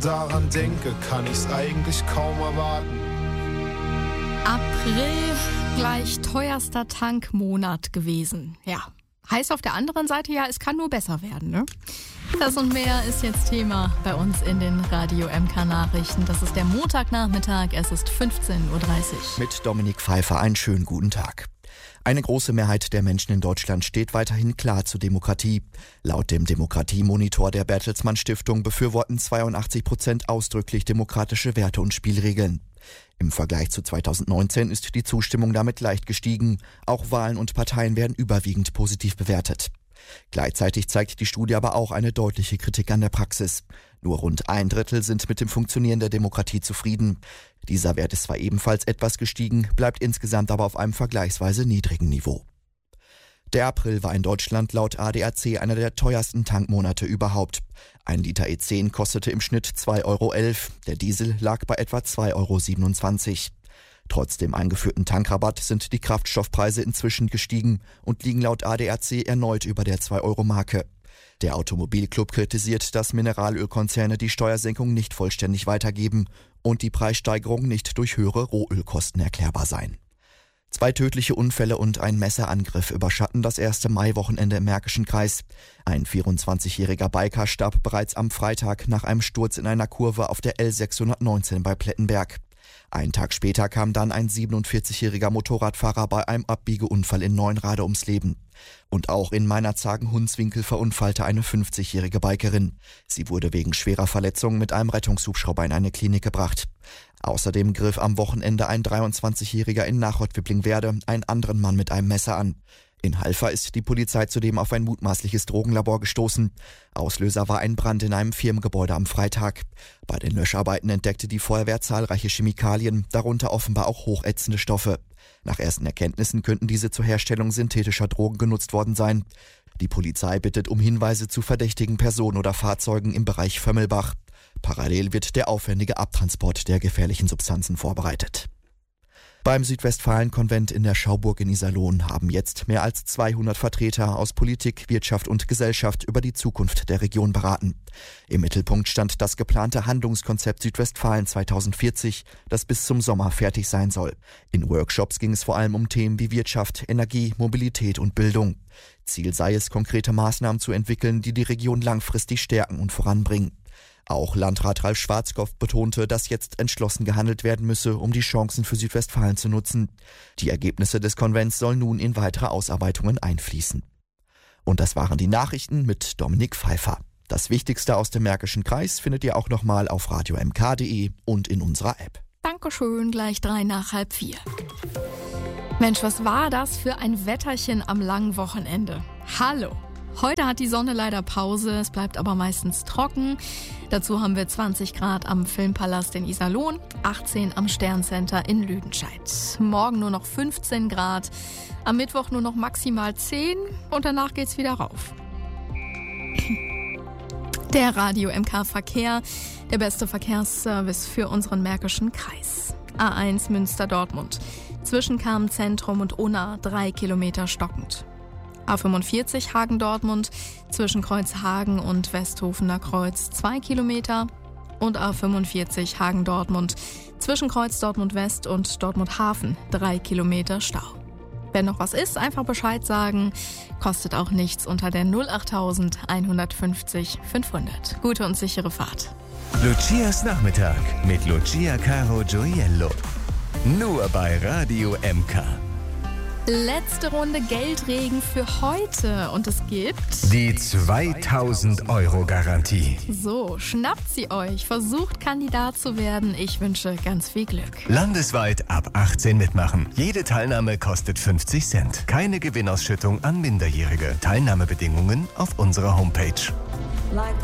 daran denke, kann ich's eigentlich kaum erwarten. April gleich teuerster Tankmonat gewesen. Ja, heißt auf der anderen Seite ja, es kann nur besser werden, ne? Das und mehr ist jetzt Thema bei uns in den Radio MK Nachrichten. Das ist der Montagnachmittag, es ist 15.30 Uhr. Mit Dominik Pfeiffer einen schönen guten Tag. Eine große Mehrheit der Menschen in Deutschland steht weiterhin klar zur Demokratie. Laut dem Demokratiemonitor der Bertelsmann Stiftung befürworten 82% ausdrücklich demokratische Werte und Spielregeln. Im Vergleich zu 2019 ist die Zustimmung damit leicht gestiegen. Auch Wahlen und Parteien werden überwiegend positiv bewertet. Gleichzeitig zeigt die Studie aber auch eine deutliche Kritik an der Praxis. Nur rund 1/3 sind mit dem Funktionieren der Demokratie zufrieden. Dieser Wert ist zwar ebenfalls etwas gestiegen, bleibt insgesamt aber auf einem vergleichsweise niedrigen Niveau. Der April war in Deutschland laut ADAC einer der teuersten Tankmonate überhaupt. Ein Liter E10 kostete im Schnitt 2,11 €, der Diesel lag bei etwa 2,27 €. Trotz dem eingeführten Tankrabatt sind die Kraftstoffpreise inzwischen gestiegen und liegen laut ADAC erneut über der 2-Euro-Marke. Der Automobilclub kritisiert, dass Mineralölkonzerne die Steuersenkung nicht vollständig weitergeben und die Preissteigerung nicht durch höhere Rohölkosten erklärbar seien. 2 tödliche Unfälle und ein Messerangriff überschatten das erste Maiwochenende im Märkischen Kreis. Ein 24-jähriger Biker starb bereits am Freitag nach einem Sturz in einer Kurve auf der L619 bei Plettenberg. Einen Tag später kam dann ein 47-jähriger Motorradfahrer bei einem Abbiegeunfall in Neuenrade ums Leben. Und auch in Meinerzhagen-Hunswinkel verunfallte eine 50-jährige Bikerin. Sie wurde wegen schwerer Verletzungen mit einem Rettungshubschrauber in eine Klinik gebracht. Außerdem griff am Wochenende ein 23-jähriger in Nachod-Wipplingwerde einen anderen Mann mit einem Messer an. In Halver ist die Polizei zudem auf ein mutmaßliches Drogenlabor gestoßen. Auslöser war ein Brand in einem Firmengebäude am Freitag. Bei den Löscharbeiten entdeckte die Feuerwehr zahlreiche Chemikalien, darunter offenbar auch hochätzende Stoffe. Nach ersten Erkenntnissen könnten diese zur Herstellung synthetischer Drogen genutzt worden sein. Die Polizei bittet um Hinweise zu verdächtigen Personen oder Fahrzeugen im Bereich Vömmelbach. Parallel wird der aufwendige Abtransport der gefährlichen Substanzen vorbereitet. Beim Südwestfalen-Konvent in der Schauburg in Iserlohn haben jetzt mehr als 200 Vertreter aus Politik, Wirtschaft und Gesellschaft über die Zukunft der Region beraten. Im Mittelpunkt stand das geplante Handlungskonzept Südwestfalen 2040, das bis zum Sommer fertig sein soll. In Workshops ging es vor allem um Themen wie Wirtschaft, Energie, Mobilität und Bildung. Ziel sei es, konkrete Maßnahmen zu entwickeln, die die Region langfristig stärken und voranbringen. Auch Landrat Ralf Schwarzkopf betonte, dass jetzt entschlossen gehandelt werden müsse, um die Chancen für Südwestfalen zu nutzen. Die Ergebnisse des Konvents sollen nun in weitere Ausarbeitungen einfließen. Und das waren die Nachrichten mit Dominik Pfeiffer. Das Wichtigste aus dem Märkischen Kreis findet ihr auch nochmal auf radiomk.de und in unserer App. Dankeschön, gleich 3:03. Mensch, was war das für ein Wetterchen am langen Wochenende? Hallo! Heute hat die Sonne leider Pause, es bleibt aber meistens trocken. Dazu haben wir 20 Grad am Filmpalast in Iserlohn, 18 am Sterncenter in Lüdenscheid. Morgen nur noch 15 Grad, am Mittwoch nur noch maximal 10 und danach geht's wieder rauf. Der Radio MK Verkehr, der beste Verkehrsservice für unseren Märkischen Kreis. A1 Münster-Dortmund, zwischen Kamenz-Zentrum und Unna 3 Kilometer stockend. A45 Hagen-Dortmund, zwischen Kreuzhagen und Westhofener Kreuz 2 Kilometer. Und A45 Hagen-Dortmund, zwischen Kreuz Dortmund-West und Dortmund-Hafen 3 Kilometer Stau. Wenn noch was ist, einfach Bescheid sagen. Kostet auch nichts unter der 08000 150 500. Gute und sichere Fahrt. Lucias Nachmittag mit Lucia Caro Gioiello. Nur bei Radio MK. Letzte Runde Geldregen für heute und es gibt die 2.000-Euro-Garantie. So, schnappt sie euch, versucht Kandidat zu werden. Ich wünsche ganz viel Glück. Landesweit ab 18 mitmachen. Jede Teilnahme kostet 50 Cent. Keine Gewinnausschüttung an Minderjährige. Teilnahmebedingungen auf unserer Homepage.